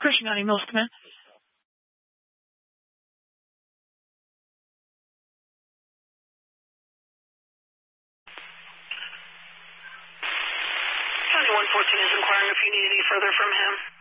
Christian County Mills, come in. 114 is inquiring if you need any further from him.